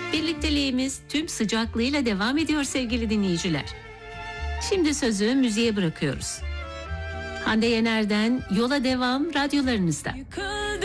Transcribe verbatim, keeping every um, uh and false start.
Birlikteliğimiz tüm sıcaklığıyla devam ediyor sevgili dinleyiciler. Şimdi sözü müziğe bırakıyoruz. Hande Yener'den Yola Devam radyolarınızda.